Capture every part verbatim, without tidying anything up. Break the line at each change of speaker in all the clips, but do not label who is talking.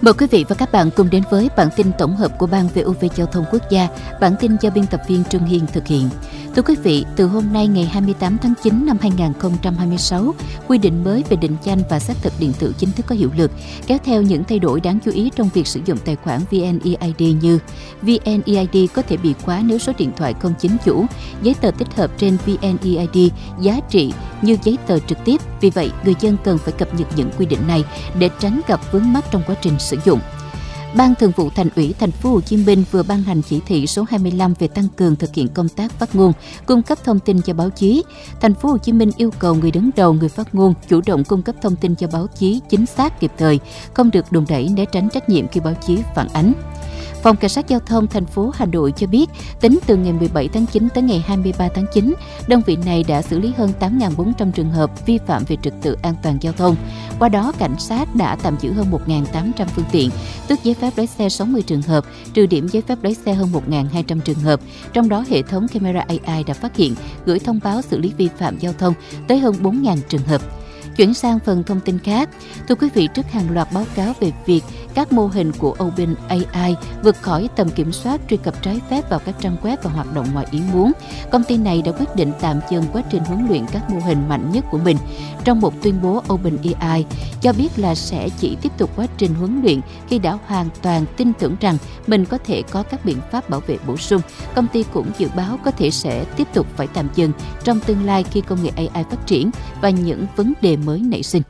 Mời quý vị và các bạn cùng đến với bản tin tổng hợp của Ban vê o vê Giao thông Quốc gia. Bản tin do biên tập viên Trương Hiên thực hiện. Thưa quý vị, từ hôm nay ngày hai mươi tám tháng chín năm hai nghìn không trăm hai mươi sáu, quy định mới về định danh và xác thực điện tử chính thức có hiệu lực, kéo theo những thay đổi đáng chú ý trong việc sử dụng tài khoản vê en e i đê như vê en e i đê có thể bị khóa nếu số điện thoại không chính chủ, giấy tờ tích hợp trên vê en e i đê giá trị như giấy tờ trực tiếp. Vì vậy, người dân cần phải cập nhật những quy định này để tránh gặp vướng mắc trong quá trình sử dụng. Ban Thường vụ Thành ủy Thành phố Hồ Chí Minh vừa ban hành chỉ thị số hai mươi lăm về tăng cường thực hiện công tác phát ngôn, cung cấp thông tin cho báo chí. Thành phố Hồ Chí Minh yêu cầu người đứng đầu, người phát ngôn chủ động cung cấp thông tin cho báo chí chính xác, kịp thời, không được đùn đẩy né tránh trách nhiệm khi báo chí phản ánh. Phòng Cảnh sát Giao thông thành phố Hà Nội cho biết, tính từ ngày mười bảy tháng chín tới ngày hai mươi ba tháng chín, đơn vị này đã xử lý hơn tám nghìn bốn trăm trường hợp vi phạm về trật tự an toàn giao thông. Qua đó, cảnh sát đã tạm giữ hơn một nghìn tám trăm phương tiện, tước giấy phép lái xe sáu mươi trường hợp, trừ điểm giấy phép lái xe hơn một nghìn hai trăm trường hợp. Trong đó, hệ thống camera a i đã phát hiện, gửi thông báo xử lý vi phạm giao thông tới hơn bốn nghìn trường hợp. Chuyển sang phần thông tin khác, thưa quý vị, trước hàng loạt báo cáo về việc các mô hình của OpenAI vượt khỏi tầm kiểm soát truy cập trái phép vào các trang web và hoạt động ngoài ý muốn, công ty này đã quyết định tạm dừng quá trình huấn luyện các mô hình mạnh nhất của mình. Trong một tuyên bố, OpenAI cho biết là sẽ chỉ tiếp tục quá trình huấn luyện khi đã hoàn toàn tin tưởng rằng mình có thể có các biện pháp bảo vệ bổ sung. Công ty cũng dự báo có thể sẽ tiếp tục phải tạm dừng trong tương lai khi công nghệ a i phát triển và những vấn đề mới nảy sinh.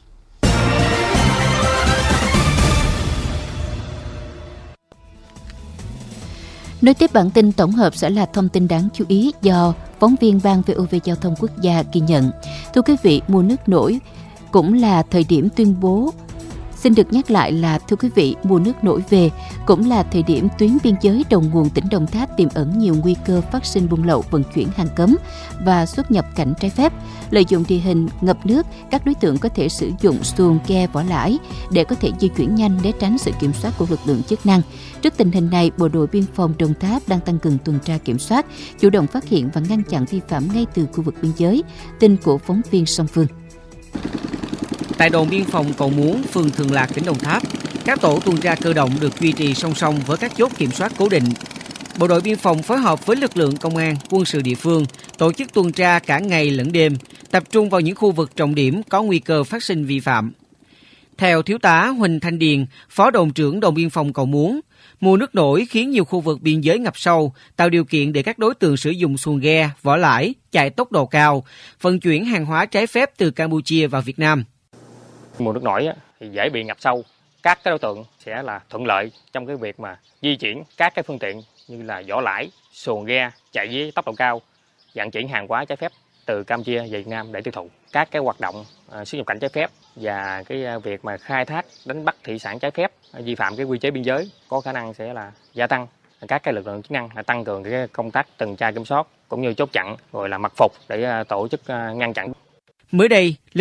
Nối tiếp bản tin tổng hợp sẽ là thông tin đáng chú ý do phóng viên Ban vê o vê Giao thông Quốc gia ghi nhận. Thưa quý vị, mùa nước nổi cũng là thời điểm tuyên bố. Xin được nhắc lại là, thưa quý vị, mùa nước nổi về cũng là thời điểm tuyến biên giới đầu nguồn tỉnh Đồng Tháp tiềm ẩn nhiều nguy cơ phát sinh buôn lậu, vận chuyển hàng cấm và xuất nhập cảnh trái phép. Lợi dụng địa hình ngập nước, các đối tượng có thể sử dụng xuồng, ghe, vỏ lãi để có thể di chuyển nhanh để tránh sự kiểm soát của lực lượng chức năng. Trước tình hình này, Bộ đội Biên phòng Đồng Tháp đang tăng cường tuần tra kiểm soát, chủ động phát hiện và ngăn chặn vi phạm ngay từ khu vực biên giới. Tin của phóng viên Song Phương.
Tại đồn biên phòng Cầu Muốn, phường Thường Lạc, tỉnh Đồng Tháp, các tổ tuần tra cơ động được duy trì song song với các chốt kiểm soát cố định. Bộ đội biên phòng phối hợp với lực lượng công an, quân sự địa phương tổ chức tuần tra cả ngày lẫn đêm, tập trung vào những khu vực trọng điểm có nguy cơ phát sinh vi phạm. Theo Thiếu tá Huỳnh Thanh Điền, Phó đồn trưởng đồn biên phòng Cầu Muốn, mùa nước nổi khiến nhiều khu vực biên giới ngập sâu, tạo điều kiện để các đối tượng sử dụng xuồng ghe, vỏ lãi, chạy tốc độ cao, vận chuyển hàng hóa trái phép từ Campuchia vào Việt Nam.
Mùa nước nổi thì dễ bị ngập sâu, các cái đối tượng sẽ là thuận lợi trong cái việc mà di chuyển các cái phương tiện như là vỏ lãi, xuồng ghe chạy với tốc độ cao, vận chuyển hàng hóa trái phép từ Campuchia về Việt Nam để tiêu thụ. Các cái hoạt động uh, xuất nhập cảnh trái phép và cái uh, việc mà khai thác, đánh bắt thủy sản trái phép, uh, vi phạm cái quy chế biên giới có khả năng sẽ là gia tăng. Các cái lực lượng chức năng là tăng cường cái công tác tuần tra kiểm soát cũng như chốt chặn rồi là mật phục để uh, tổ chức uh, ngăn chặn.
Mới đây,